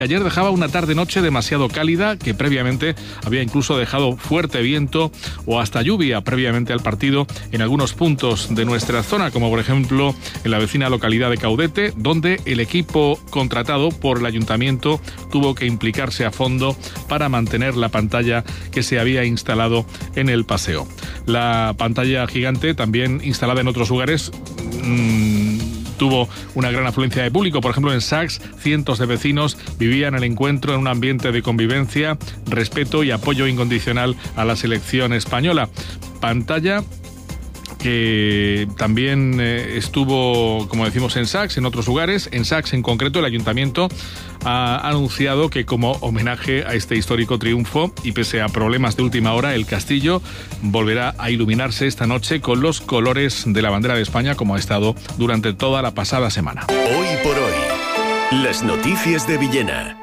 Ayer dejaba una tarde-noche demasiado cálida, que previamente había incluso dejado fuerte viento o hasta lluvia previamente al partido en algunos puntos de nuestra zona, como por ejemplo en la vecina localidad de Caudete, donde el equipo contratado por el ayuntamiento tuvo que implicarse a fondo para mantener la pantalla que se había instalado en el paseo. La pantalla gigante, también instalada en otros lugares, tuvo una gran afluencia de público. Por ejemplo, en Sax, cientos de vecinos vivían el encuentro en un ambiente de convivencia, respeto y apoyo incondicional a la selección española. Pantalla que también estuvo, como decimos, en Sax, en otros lugares. En Sax, en concreto, el ayuntamiento ha anunciado que como homenaje a este histórico triunfo y pese a problemas de última hora, el castillo volverá a iluminarse esta noche con los colores de la bandera de España, como ha estado durante toda la pasada semana. Hoy por hoy, las noticias de Villena.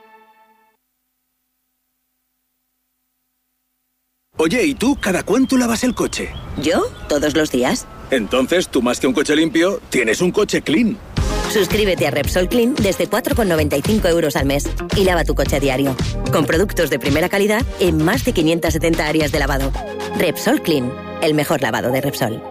Oye, ¿y tú cada cuánto lavas el coche? ¿Yo? Todos los días. Entonces, tú más que un coche limpio, tienes un coche clean. Suscríbete a Repsol Clean desde 4,95 € al mes y lava tu coche a diario. Con productos de primera calidad en más de 570 áreas de lavado. Repsol Clean, el mejor lavado de Repsol.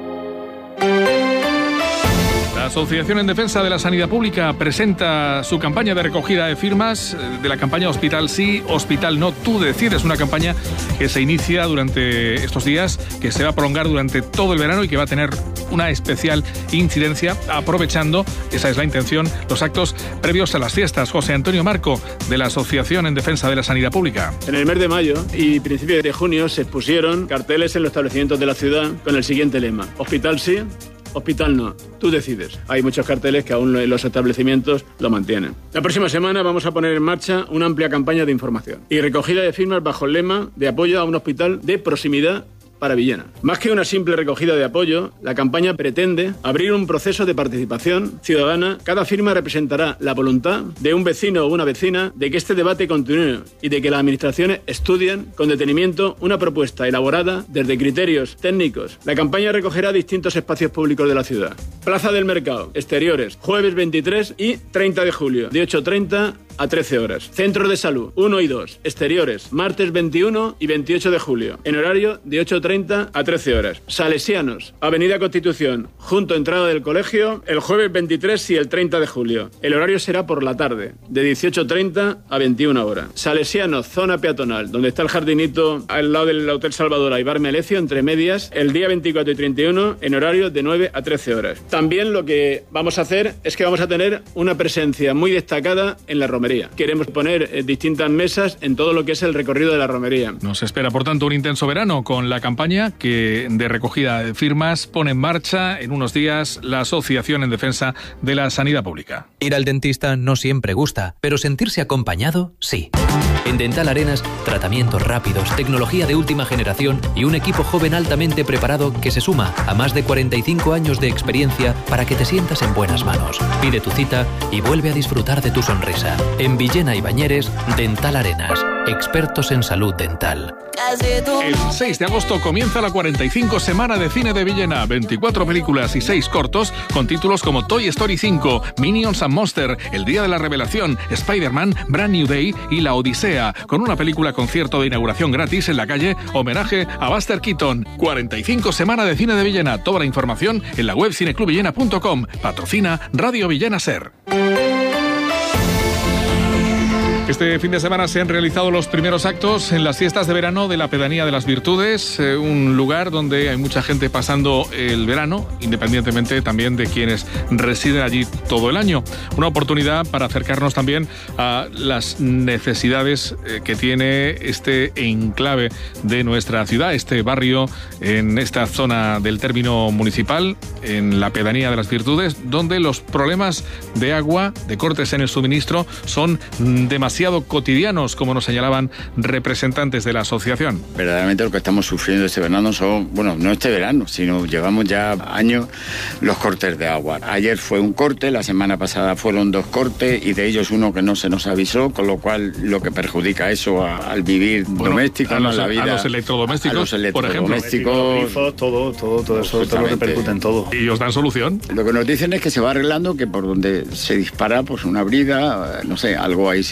La Asociación en Defensa de la Sanidad Pública presenta su campaña de recogida de firmas de la campaña Hospital Sí, Hospital No, tú decides, una campaña que se inicia durante estos días, que se va a prolongar durante todo el verano y que va a tener una especial incidencia, aprovechando, esa es la intención, los actos previos a las fiestas. José Antonio Marco, de la Asociación en Defensa de la Sanidad Pública. En el mes de mayo y principios de junio se expusieron carteles en los establecimientos de la ciudad con el siguiente lema: Hospital Sí, Hospital No, tú decides. Hay muchos carteles que aún los establecimientos lo mantienen. La próxima semana vamos a poner en marcha una amplia campaña de información y recogida de firmas bajo el lema de apoyo a un hospital de proximidad para Villena. Más que una simple recogida de apoyo, la campaña pretende abrir un proceso de participación ciudadana. Cada firma representará la voluntad de un vecino o una vecina de que este debate continúe y de que las administraciones estudien con detenimiento una propuesta elaborada desde criterios técnicos. La campaña recogerá distintos espacios públicos de la ciudad. Plaza del Mercado, exteriores, jueves 23 y 30 de julio, de 8:30 a 13 horas. Centros de salud 1 y 2, exteriores, martes 21 y 28 de julio, en horario de 8:30 a 13 horas. Salesianos, Avenida Constitución, junto a entrada del colegio, el jueves 23 y el 30 de julio. El horario será por la tarde, de 18:30 a 21 horas. Salesianos, zona peatonal, donde está el jardinito al lado del Hotel Salvador y Bar Melecio, entre medias, el día 24 y 31, en horario de 9 a 13 horas. También lo que vamos a hacer es que vamos a tener una presencia muy destacada en la romería. Queremos poner distintas mesas en todo lo que es el recorrido de la romería. Nos espera, por tanto, un intenso verano con la campaña que de recogida de firmas pone en marcha en unos días la Asociación en Defensa de la Sanidad Pública. Ir al dentista no siempre gusta, pero sentirse acompañado, sí. En Dental Arenas, tratamientos rápidos, tecnología de última generación y un equipo joven altamente preparado que se suma a más de 45 años de experiencia para que te sientas en buenas manos. Pide tu cita y vuelve a disfrutar de tu sonrisa. En Villena y Bañeres, Dental Arenas, expertos en salud dental. El 6 de agosto comienza la 45 Semana de Cine de Villena. 24 películas y 6 cortos con títulos como Toy Story 5, Minions and Monster, El Día de la Revelación, Spider-Man, Brand New Day y La Odisea, con una película concierto de inauguración gratis en la calle, homenaje a Buster Keaton. 45 Semana de Cine de Villena. Toda la información en la web cineclubvillena.com. Patrocina Radio Villena Ser. Este fin de semana se han realizado los primeros actos en las fiestas de verano de la Pedanía de las Virtudes, un lugar donde hay mucha gente pasando el verano, independientemente también de quienes residen allí todo el año. Una oportunidad para acercarnos también a las necesidades que tiene este enclave de nuestra ciudad, este barrio en esta zona del término municipal, en la Pedanía de las Virtudes, donde los problemas de agua, de cortes en el suministro, son demasiados demasiado cotidianos, como nos señalaban representantes de la asociación. Verdaderamente lo que estamos sufriendo este verano son, bueno, no este verano, sino llevamos ya años los cortes de agua. Ayer fue un corte, la semana pasada fueron 2 cortes y de ellos uno que no se nos avisó, con lo cual lo que perjudica eso al vivir doméstico, a la vida. A los electrodomésticos, por ejemplo. Todo eso repercute en todo. ¿Y os dan solución? Lo que nos dicen es que se va arreglando, que por donde se dispara, pues una brida, no sé, algo ahí